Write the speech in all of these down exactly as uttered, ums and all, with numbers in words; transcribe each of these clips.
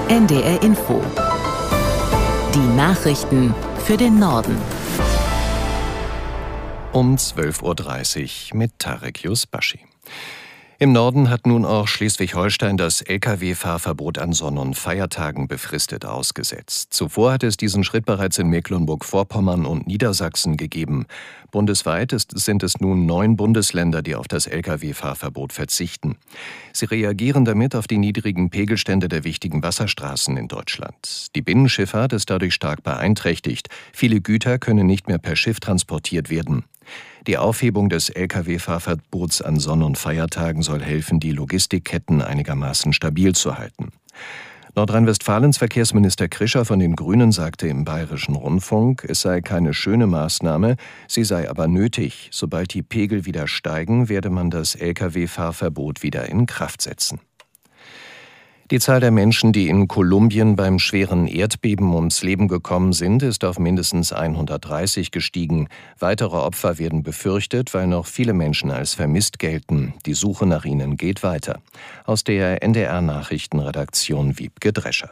N D R Info. Die Nachrichten für den Norden. Um zwölf Uhr dreißig mit Tarek Yusbashi. Im Norden hat nun auch Schleswig-Holstein das L K W-Fahrverbot an Sonn- und Feiertagen befristet ausgesetzt. Zuvor hatte es diesen Schritt bereits in Mecklenburg-Vorpommern und Niedersachsen gegeben. Bundesweit ist, sind es nun neun Bundesländer, die auf das L K W-Fahrverbot verzichten. Sie reagieren damit auf die niedrigen Pegelstände der wichtigen Wasserstraßen in Deutschland. Die Binnenschifffahrt ist dadurch stark beeinträchtigt. Viele Güter können nicht mehr per Schiff transportiert werden. Die Aufhebung des L K W-Fahrverbots an Sonn- und Feiertagen soll helfen, die Logistikketten einigermaßen stabil zu halten. Nordrhein-Westfalens Verkehrsminister Krischer von den Grünen sagte im Bayerischen Rundfunk, es sei keine schöne Maßnahme, sie sei aber nötig. Sobald die Pegel wieder steigen, werde man das L K W-Fahrverbot wieder in Kraft setzen. Die Zahl der Menschen, die in Kolumbien beim schweren Erdbeben ums Leben gekommen sind, ist auf mindestens hundertdreißig gestiegen. Weitere Opfer werden befürchtet, weil noch viele Menschen als vermisst gelten. Die Suche nach ihnen geht weiter. Aus der N D R-Nachrichtenredaktion Wiebke Drescher.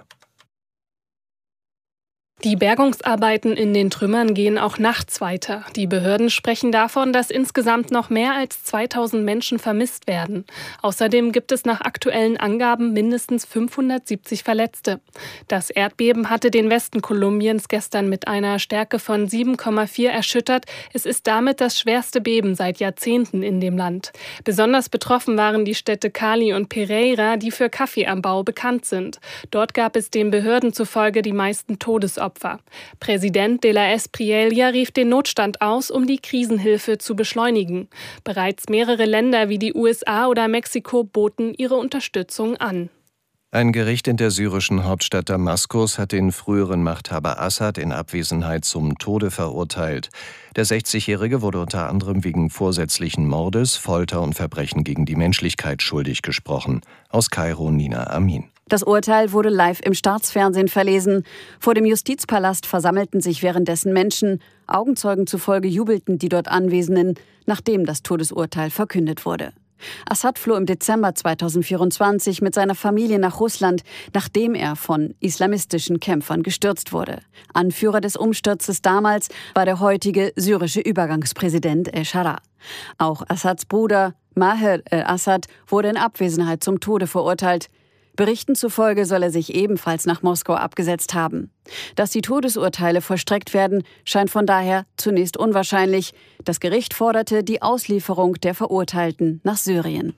Die Bergungsarbeiten in den Trümmern gehen auch nachts weiter. Die Behörden sprechen davon, dass insgesamt noch mehr als zweitausend Menschen vermisst werden. Außerdem gibt es nach aktuellen Angaben mindestens fünfhundertsiebzig Verletzte. Das Erdbeben hatte den Westen Kolumbiens gestern mit einer Stärke von sieben Komma vier erschüttert. Es ist damit das schwerste Beben seit Jahrzehnten in dem Land. Besonders betroffen waren die Städte Cali und Pereira, die für Kaffeeanbau bekannt sind. Dort gab es den Behörden zufolge die meisten Todesopfer. Präsident de la Espriella rief den Notstand aus, um die Krisenhilfe zu beschleunigen. Bereits mehrere Länder wie die U S A oder Mexiko boten ihre Unterstützung an. Ein Gericht in der syrischen Hauptstadt Damaskus hat den früheren Machthaber Assad in Abwesenheit zum Tode verurteilt. Der sechzigjährige wurde unter anderem wegen vorsätzlichen Mordes, Folter und Verbrechen gegen die Menschlichkeit schuldig gesprochen. Aus Kairo Nina Amin. Das Urteil wurde live im Staatsfernsehen verlesen. Vor dem Justizpalast versammelten sich währenddessen Menschen. Augenzeugen zufolge jubelten die dort Anwesenden, nachdem das Todesurteil verkündet wurde. Assad floh im Dezember zweitausendvierundzwanzig mit seiner Familie nach Russland, nachdem er von islamistischen Kämpfern gestürzt wurde. Anführer des Umsturzes damals war der heutige syrische Übergangspräsident El-Shara. Auch Assads Bruder Maher el-Assad wurde in Abwesenheit zum Tode verurteilt. Berichten zufolge soll er sich ebenfalls nach Moskau abgesetzt haben. Dass die Todesurteile vollstreckt werden, scheint von daher zunächst unwahrscheinlich. Das Gericht forderte die Auslieferung der Verurteilten nach Syrien.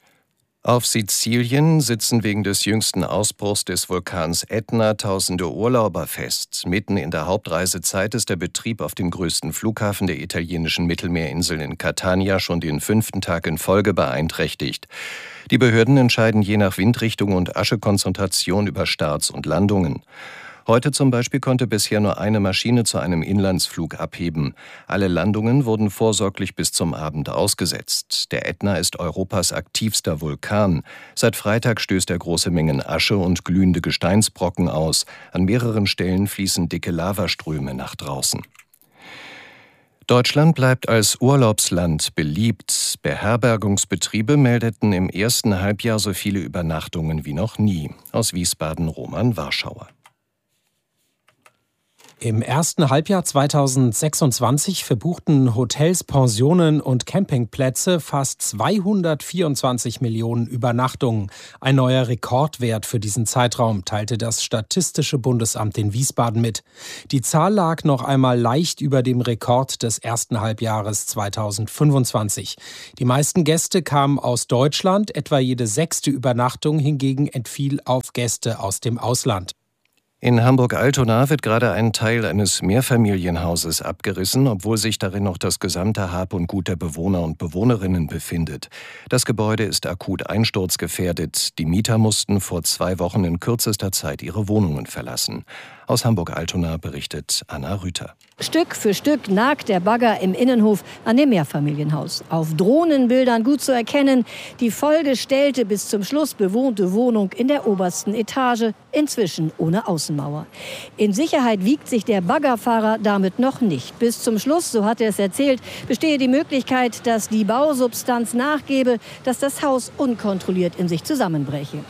Auf Sizilien sitzen wegen des jüngsten Ausbruchs des Vulkans Ätna tausende Urlauber fest. Mitten in der Hauptreisezeit ist der Betrieb auf dem größten Flughafen der italienischen Mittelmeerinsel in Catania schon den fünften Tag in Folge beeinträchtigt. Die Behörden entscheiden je nach Windrichtung und Aschekonzentration über Starts und Landungen. Heute zum Beispiel konnte bisher nur eine Maschine zu einem Inlandsflug abheben. Alle Landungen wurden vorsorglich bis zum Abend ausgesetzt. Der Ätna ist Europas aktivster Vulkan. Seit Freitag stößt er große Mengen Asche und glühende Gesteinsbrocken aus. An mehreren Stellen fließen dicke Lavaströme nach draußen. Deutschland bleibt als Urlaubsland beliebt. Beherbergungsbetriebe meldeten im ersten Halbjahr so viele Übernachtungen wie noch nie. Aus Wiesbaden Roman Warschauer. Im ersten Halbjahr zweitausendsechsundzwanzig verbuchten Hotels, Pensionen und Campingplätze fast zweihundertvierundzwanzig Millionen Übernachtungen. Ein neuer Rekordwert für diesen Zeitraum, teilte das Statistische Bundesamt in Wiesbaden mit. Die Zahl lag noch einmal leicht über dem Rekord des ersten Halbjahres zweitausendfünfundzwanzig. Die meisten Gäste kamen aus Deutschland, etwa jede sechste Übernachtung hingegen entfiel auf Gäste aus dem Ausland. In Hamburg-Altona wird gerade ein Teil eines Mehrfamilienhauses abgerissen, obwohl sich darin noch das gesamte Hab und Gut der Bewohner und Bewohnerinnen befindet. Das Gebäude ist akut einsturzgefährdet. Die Mieter mussten vor zwei Wochen in kürzester Zeit ihre Wohnungen verlassen. Aus Hamburg-Altona berichtet Anna Rüther. Stück für Stück nagt der Bagger im Innenhof an dem Mehrfamilienhaus. Auf Drohnenbildern gut zu erkennen, die vollgestellte, bis zum Schluss bewohnte Wohnung in der obersten Etage, inzwischen ohne Außenmauer. In Sicherheit wiegt sich der Baggerfahrer damit noch nicht. Bis zum Schluss, so hat er es erzählt, bestehe die Möglichkeit, dass die Bausubstanz nachgebe, dass das Haus unkontrolliert in sich zusammenbreche.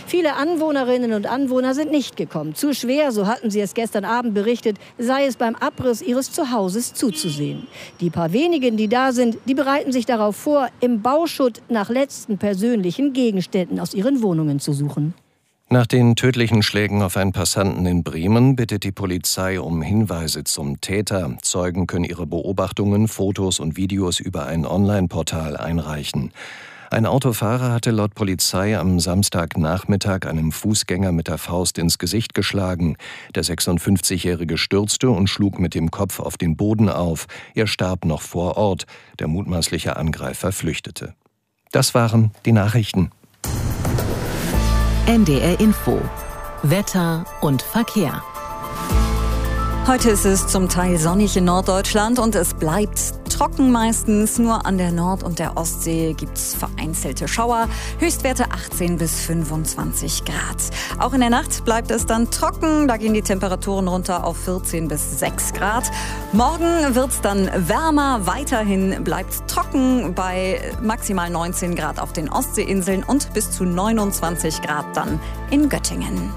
Viele Anwohnerinnen und Anwohner sind nicht gekommen. Zu schwer, so hatten sie es gestern Abend berichtet, sei es beim Abriss ihres Zuhauses zuzusehen. Die paar wenigen, die da sind, die bereiten sich darauf vor, im Bauschutt nach letzten persönlichen Gegenständen aus ihren Wohnungen zu suchen. Nach den tödlichen Schlägen auf einen Passanten in Bremen bittet die Polizei um Hinweise zum Täter. Zeugen können ihre Beobachtungen, Fotos und Videos über ein Online-Portal einreichen. Ein Autofahrer hatte laut Polizei am Samstagnachmittag einem Fußgänger mit der Faust ins Gesicht geschlagen. Der sechsundfünfzigjährige stürzte und schlug mit dem Kopf auf den Boden auf. Er starb noch vor Ort. Der mutmaßliche Angreifer flüchtete. Das waren die Nachrichten. N D R Info. Wetter und Verkehr. Heute ist es zum Teil sonnig in Norddeutschland und es bleibt trocken meistens. Nur an der Nord- und der Ostsee gibt es vereinzelte Schauer. Höchstwerte achtzehn bis fünfundzwanzig Grad. Auch in der Nacht bleibt es dann trocken. Da gehen die Temperaturen runter auf vierzehn bis sechs Grad. Morgen wird es dann wärmer. Weiterhin bleibt es trocken bei maximal neunzehn Grad auf den Ostseeinseln und bis zu neunundzwanzig Grad dann in Göttingen.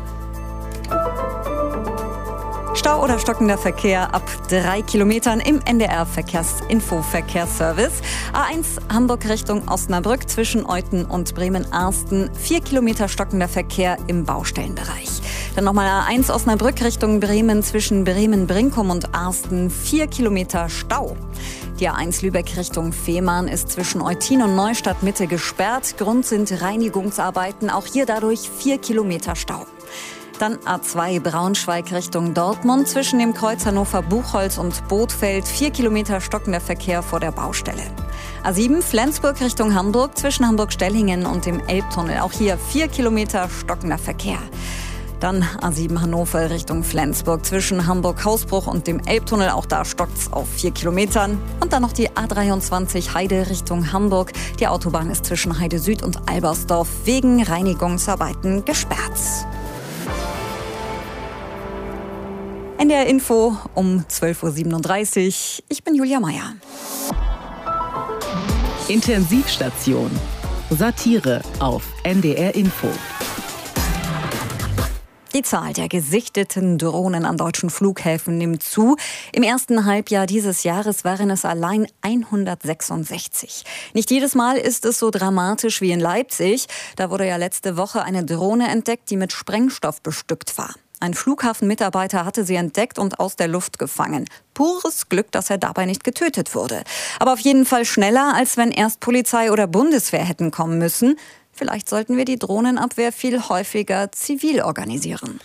Stau oder stockender Verkehr ab drei Kilometern im N D R-Verkehrsinfo-Verkehrsservice. A eins Hamburg Richtung Osnabrück zwischen Euthen und Bremen-Arsten. Vier Kilometer stockender Verkehr im Baustellenbereich. Dann nochmal A eins Osnabrück Richtung Bremen zwischen Bremen-Brinkum und Arsten. Vier Kilometer Stau. Die A eins Lübeck Richtung Fehmarn ist zwischen Eutin und Neustadt Mitte gesperrt. Grund sind Reinigungsarbeiten. Auch hier dadurch vier Kilometer Stau. Dann A zwei Braunschweig Richtung Dortmund zwischen dem Kreuz Hannover-Buchholz und Bothfeld. Vier Kilometer stockender Verkehr vor der Baustelle. A sieben Flensburg Richtung Hamburg zwischen Hamburg-Stellingen und dem Elbtunnel. Auch hier vier Kilometer stockender Verkehr. Dann A sieben Hannover Richtung Flensburg zwischen Hamburg-Hausbruch und dem Elbtunnel. Auch da stockt's auf vier Kilometern. Und dann noch die A dreiundzwanzig Heide Richtung Hamburg. Die Autobahn ist zwischen Heide Süd und Albersdorf wegen Reinigungsarbeiten gesperrt. N D R Info um zwölf Uhr siebenunddreißig. Ich bin Julia Meyer. Intensivstation. Satire auf N D R Info. Die Zahl der gesichteten Drohnen an deutschen Flughäfen nimmt zu. Im ersten Halbjahr dieses Jahres waren es allein hundertsechsundsechzig. Nicht jedes Mal ist es so dramatisch wie in Leipzig. Da wurde ja letzte Woche eine Drohne entdeckt, die mit Sprengstoff bestückt war. Ein Flughafenmitarbeiter hatte sie entdeckt und aus der Luft gefangen. Pures Glück, dass er dabei nicht getötet wurde. Aber auf jeden Fall schneller, als wenn erst Polizei oder Bundeswehr hätten kommen müssen. Vielleicht sollten wir die Drohnenabwehr viel häufiger zivil organisieren.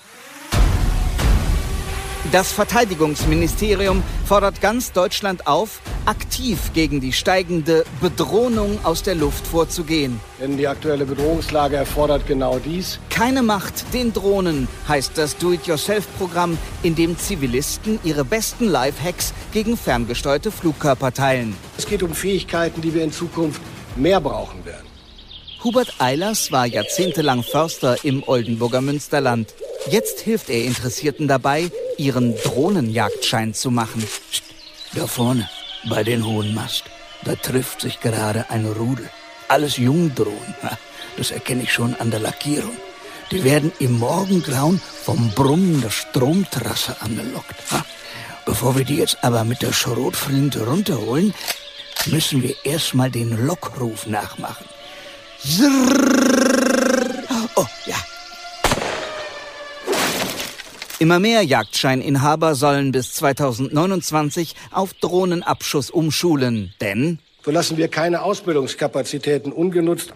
Das Verteidigungsministerium fordert ganz Deutschland auf, aktiv gegen die steigende Bedrohung aus der Luft vorzugehen. Denn die aktuelle Bedrohungslage erfordert genau dies. Keine Macht den Drohnen heißt das Do-it-yourself-Programm, in dem Zivilisten ihre besten Lifehacks gegen ferngesteuerte Flugkörper teilen. Es geht um Fähigkeiten, die wir in Zukunft mehr brauchen werden. Hubert Eilers war jahrzehntelang Förster im Oldenburger Münsterland. Jetzt hilft er Interessierten dabei, ihren Drohnenjagdschein zu machen. Da vorne, bei den hohen Mast, da trifft sich gerade ein Rudel. Alles Jungdrohnen. Das erkenne ich schon an der Lackierung. Die werden im Morgengrauen vom Brummen der Stromtrasse angelockt. Bevor wir die jetzt aber mit der Schrotflinte runterholen, müssen wir erstmal den Lockruf nachmachen. Oh, ja. Immer mehr Jagdscheininhaber sollen bis zweitausendneunundzwanzig auf Drohnenabschuss umschulen, denn so lassen wir keine Ausbildungskapazitäten ungenutzt.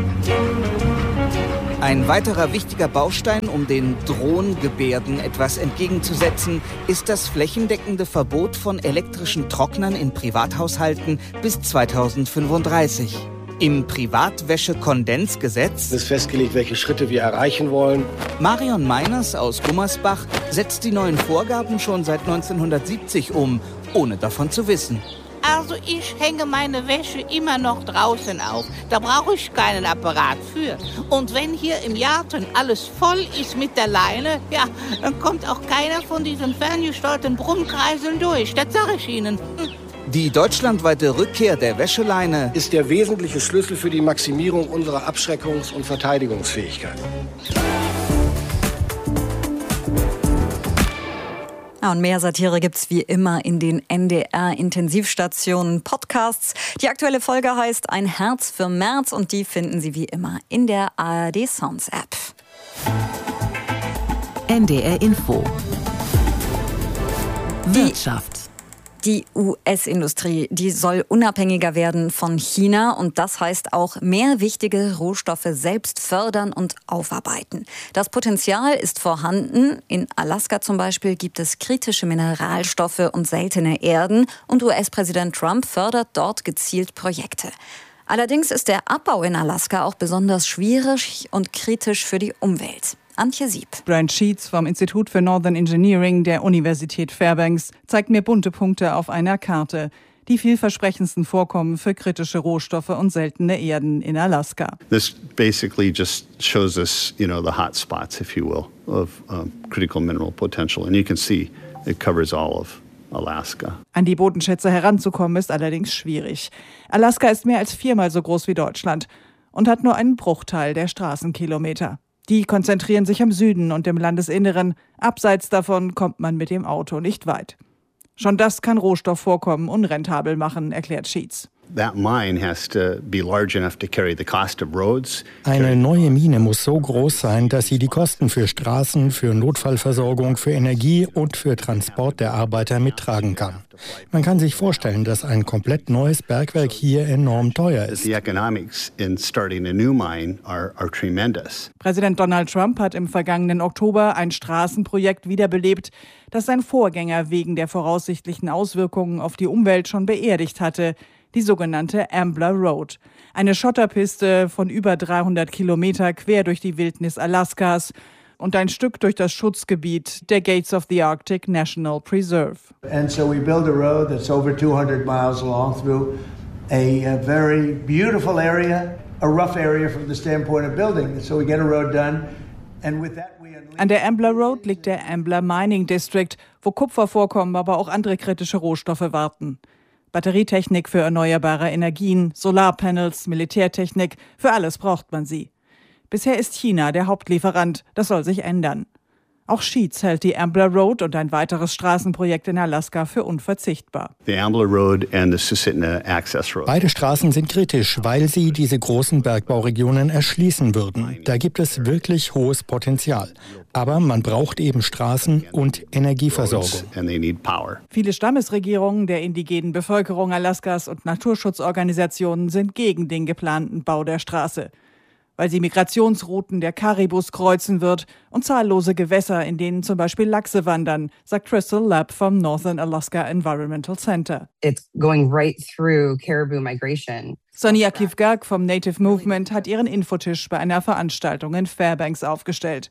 Ein weiterer wichtiger Baustein, um den Drohnengebärden etwas entgegenzusetzen, ist das flächendeckende Verbot von elektrischen Trocknern in Privathaushalten bis zweitausendfünfunddreißig. Im Privatwäschekondensgesetz ist festgelegt, welche Schritte wir erreichen wollen. Marion Meiners aus Gummersbach setzt die neuen Vorgaben schon seit neunzehnhundertsiebzig um, ohne davon zu wissen. Also ich hänge meine Wäsche immer noch draußen auf. Da brauche ich keinen Apparat für. Und wenn hier im Garten alles voll ist mit der Leine, ja, dann kommt auch keiner von diesen ferngesteuerten Brummkreiseln durch. Das sage ich Ihnen. Hm. Die deutschlandweite Rückkehr der Wäscheleine ist der wesentliche Schlüssel für die Maximierung unserer Abschreckungs- und Verteidigungsfähigkeit. Ja, und mehr Satire gibt's wie immer in den N D R-Intensivstationen Podcasts. Die aktuelle Folge heißt Ein Herz für März und die finden Sie wie immer in der A R D Sounds App. N D R Info. Wirtschaft. Die U S-Industrie, die soll unabhängiger werden von China und das heißt auch mehr wichtige Rohstoffe selbst fördern und aufarbeiten. Das Potenzial ist vorhanden. In Alaska zum Beispiel gibt es kritische Mineralstoffe und seltene Erden und U S-Präsident Trump fördert dort gezielt Projekte. Allerdings ist der Abbau in Alaska auch besonders schwierig und kritisch für die Umwelt. Antje Sieb. Brian Sheets vom Institut für Northern Engineering der Universität Fairbanks zeigt mir bunte Punkte auf einer Karte. Die vielversprechendsten Vorkommen für kritische Rohstoffe und seltene Erden in Alaska. This basically just shows us, you know, the hot spots, if you will, of um, critical mineral potential. And you can see it covers all of Alaska. An die Bodenschätze heranzukommen ist allerdings schwierig. Alaska ist mehr als viermal so groß wie Deutschland und hat nur einen Bruchteil der Straßenkilometer. Die konzentrieren sich am Süden und im Landesinneren. Abseits davon kommt man mit dem Auto nicht weit. Schon das kann Rohstoffvorkommen unrentabel machen, erklärt Sheets. Eine neue Mine muss so groß sein, dass sie die Kosten für Straßen, für Notfallversorgung, für Energie und für Transport der Arbeiter mittragen kann. Man kann sich vorstellen, dass ein komplett neues Bergwerk hier enorm teuer ist. Präsident Donald Trump hat im vergangenen Oktober ein Straßenprojekt wiederbelebt, das sein Vorgänger wegen der voraussichtlichen Auswirkungen auf die Umwelt schon beerdigt hatte. Die sogenannte Ambler Road. Eine Schotterpiste von über dreihundert Kilometer quer durch die Wildnis Alaskas und ein Stück durch das Schutzgebiet der Gates of the Arctic National Preserve. And so we build a road that's over two hundred miles long through a, a very beautiful area, a rough area from the standpoint of building. So we get a road done and with that we An der Ambler Road liegt der Ambler Mining District, wo Kupfervorkommen, aber auch andere kritische Rohstoffe warten. Batterietechnik für erneuerbare Energien, Solarpanels, Militärtechnik, für alles braucht man sie. Bisher ist China der Hauptlieferant, das soll sich ändern. Auch Sheets hält die Ambler Road und ein weiteres Straßenprojekt in Alaska für unverzichtbar. The Ambler Road and the Susitna Access Road. Beide Straßen sind kritisch, weil sie diese großen Bergbauregionen erschließen würden. Da gibt es wirklich hohes Potenzial. Aber man braucht eben Straßen und Energieversorgung. Viele Stammesregierungen der indigenen Bevölkerung Alaskas und Naturschutzorganisationen sind gegen den geplanten Bau der Straße, weil sie Migrationsrouten der Karibus kreuzen wird und zahllose Gewässer, in denen zum Beispiel Lachse wandern, sagt Crystal Lapp vom Northern Alaska Environmental Center. It's going right through caribou migration. Sonia Kivgak vom Native Movement hat ihren Infotisch bei einer Veranstaltung in Fairbanks aufgestellt.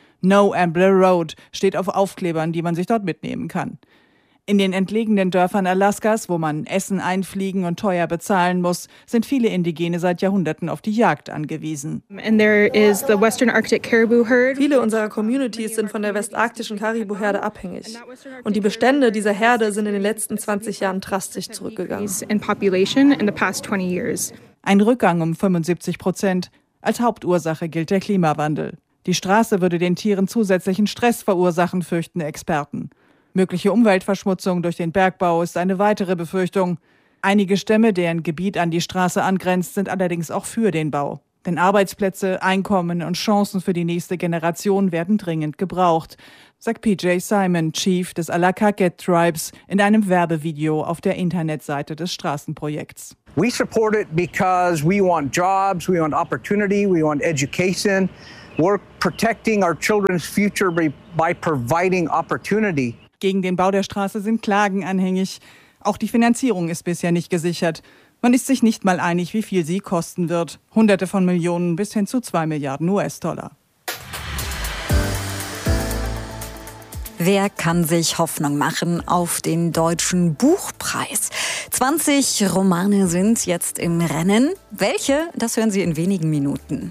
No Ambler Road steht auf Aufklebern, die man sich dort mitnehmen kann. In den entlegenen Dörfern Alaskas, wo man Essen einfliegen und teuer bezahlen muss, sind viele Indigene seit Jahrhunderten auf die Jagd angewiesen. And there is the Western Arctic Caribou Herd. Viele unserer Communities sind von der westarktischen Karibu-Herde abhängig. Und die Bestände dieser Herde sind in den letzten zwanzig Jahren drastisch zurückgegangen. In population in the past twenty years. Ein Rückgang um fünfundsiebzig Prozent. Als Hauptursache gilt der Klimawandel. Die Straße würde den Tieren zusätzlichen Stress verursachen, fürchten Experten. Mögliche Umweltverschmutzung durch den Bergbau ist eine weitere Befürchtung. Einige Stämme, deren Gebiet an die Straße angrenzt, sind allerdings auch für den Bau. Denn Arbeitsplätze, Einkommen und Chancen für die nächste Generation werden dringend gebraucht, sagt P J Simon, Chief des Allakaket Tribes, in einem Werbevideo auf der Internetseite des Straßenprojekts. We support it because we want jobs, we want opportunity, we want education. We're protecting our children's future by providing opportunity. Gegen den Bau der Straße sind Klagen anhängig. Auch die Finanzierung ist bisher nicht gesichert. Man ist sich nicht mal einig, wie viel sie kosten wird. Hunderte von Millionen bis hin zu zwei Milliarden U S-Dollar. Wer kann sich Hoffnung machen auf den Deutschen Buchpreis? zwanzig Romane sind jetzt im Rennen. Welche? Das hören Sie in wenigen Minuten.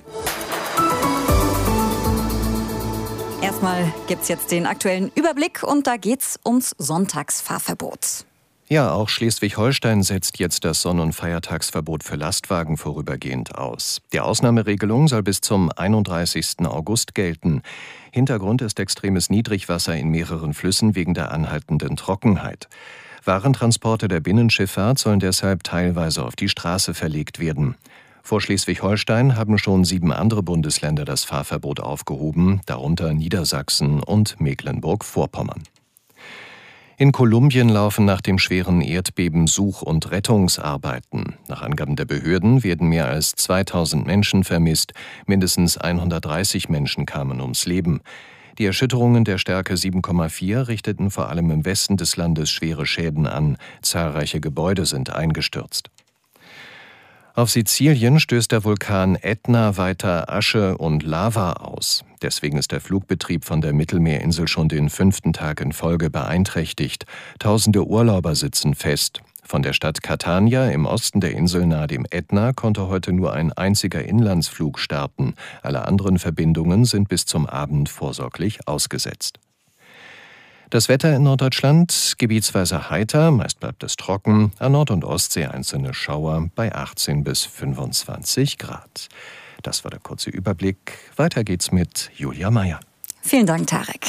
Erstmal gibt's jetzt den aktuellen Überblick und da geht's ums Sonntagsfahrverbot. Ja, auch Schleswig-Holstein setzt jetzt das Sonn- und Feiertagsverbot für Lastwagen vorübergehend aus. Die Ausnahmeregelung soll bis zum einunddreißigsten August gelten. Hintergrund ist extremes Niedrigwasser in mehreren Flüssen wegen der anhaltenden Trockenheit. Warentransporte der Binnenschifffahrt sollen deshalb teilweise auf die Straße verlegt werden. Vor Schleswig-Holstein haben schon sieben andere Bundesländer das Fahrverbot aufgehoben, darunter Niedersachsen und Mecklenburg-Vorpommern. In Kolumbien laufen nach dem schweren Erdbeben Such- und Rettungsarbeiten. Nach Angaben der Behörden werden mehr als zweitausend Menschen vermisst, mindestens hundertdreißig Menschen kamen ums Leben. Die Erschütterungen der Stärke sieben Komma vier richteten vor allem im Westen des Landes schwere Schäden an. Zahlreiche Gebäude sind eingestürzt. Auf Sizilien stößt der Vulkan Ätna weiter Asche und Lava aus. Deswegen ist der Flugbetrieb von der Mittelmeerinsel schon den fünften Tag in Folge beeinträchtigt. Tausende Urlauber sitzen fest. Von der Stadt Catania im Osten der Insel nahe dem Ätna konnte heute nur ein einziger Inlandsflug starten. Alle anderen Verbindungen sind bis zum Abend vorsorglich ausgesetzt. Das Wetter in Norddeutschland gebietsweise heiter, meist bleibt es trocken, an Nord- und Ostsee einzelne Schauer bei achtzehn bis fünfundzwanzig Grad. Das war der kurze Überblick. Weiter geht's mit Julia Meyer. Vielen Dank, Tarek.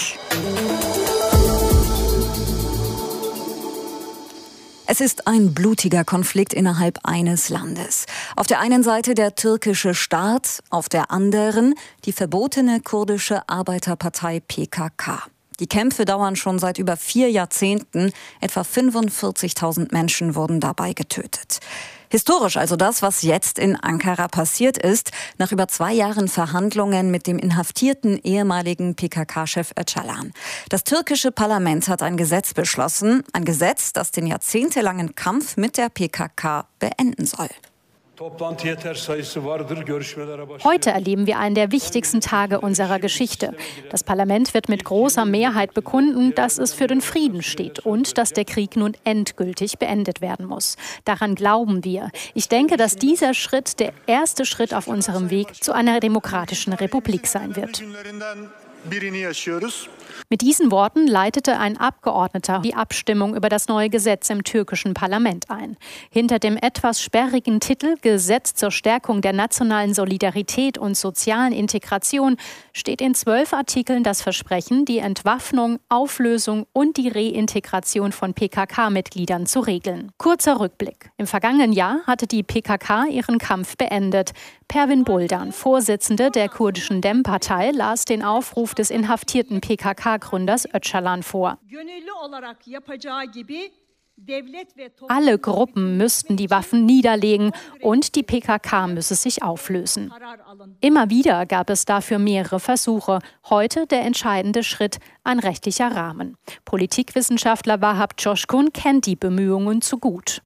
Es ist ein blutiger Konflikt innerhalb eines Landes. Auf der einen Seite der türkische Staat, auf der anderen die verbotene kurdische Arbeiterpartei P K K. Die Kämpfe dauern schon seit über vier Jahrzehnten. Etwa fünfundvierzigtausend Menschen wurden dabei getötet. Historisch also das, was jetzt in Ankara passiert ist, nach über zwei Jahren Verhandlungen mit dem inhaftierten ehemaligen P K K-Chef Öcalan. Das türkische Parlament hat ein Gesetz beschlossen, ein Gesetz, das den jahrzehntelangen Kampf mit der P K K beenden soll. Heute erleben wir einen der wichtigsten Tage unserer Geschichte. Das Parlament wird mit großer Mehrheit bekunden, dass es für den Frieden steht und dass der Krieg nun endgültig beendet werden muss. Daran glauben wir. Ich denke, dass dieser Schritt der erste Schritt auf unserem Weg zu einer demokratischen Republik sein wird. Mit diesen Worten leitete ein Abgeordneter die Abstimmung über das neue Gesetz im türkischen Parlament ein. Hinter dem etwas sperrigen Titel Gesetz zur Stärkung der nationalen Solidarität und sozialen Integration steht in zwölf Artikeln das Versprechen, die Entwaffnung, Auflösung und die Reintegration von P K K-Mitgliedern zu regeln. Kurzer Rückblick. Im vergangenen Jahr hatte die P K K ihren Kampf beendet. Pervin Buldan, Vorsitzende der kurdischen Dem-Partei, las den Aufruf des inhaftierten P K K-Gründers Öcalan vor. Alle Gruppen müssten die Waffen niederlegen und die P K K müsse sich auflösen. Immer wieder gab es dafür mehrere Versuche. Heute der entscheidende Schritt, ein rechtlicher Rahmen. Politikwissenschaftler Vahap Coşkun kennt die Bemühungen zu gut.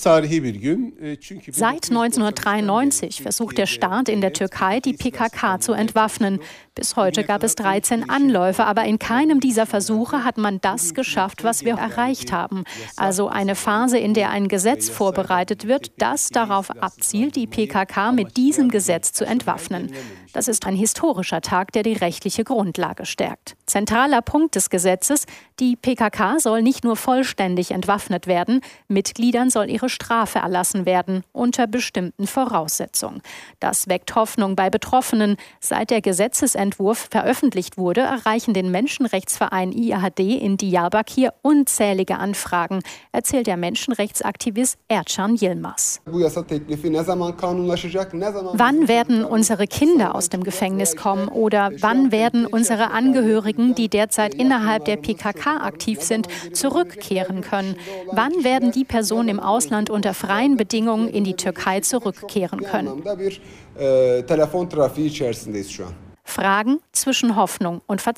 Seit neunzehnhundertdreiundneunzig versucht der Staat in der Türkei, die P K K zu entwaffnen. Bis heute gab es dreizehn Anläufe, aber in keinem dieser Versuche hat man das geschafft, was wir erreicht haben. Also eine Phase, in der ein Gesetz vorbereitet wird, das darauf abzielt, die P K K mit diesem Gesetz zu entwaffnen. Das ist ein historischer Tag, der die rechtliche Grundlage stärkt. Zentraler Punkt des Gesetzes: Die P K K soll nicht nur vollständig entwaffnet werden, Mitgliedern soll ihre Strafe erlassen werden, unter bestimmten Voraussetzungen. Das weckt Hoffnung bei Betroffenen. Seit der Gesetzesentwurf veröffentlicht wurde, erreichen den Menschenrechtsverein I H D in Diyarbakir unzählige Anfragen, erzählt der Menschenrechtsaktivist Ercan Yilmaz. Wann werden unsere Kinder aus dem Gefängnis kommen oder wann werden unsere Angehörigen, die derzeit innerhalb der P K K aktiv sind, zurückkehren können? Wann werden die Personen im Ausland unter freien Bedingungen in die Türkei zurückkehren können? Fragen zwischen Hoffnung und Verzweiflung.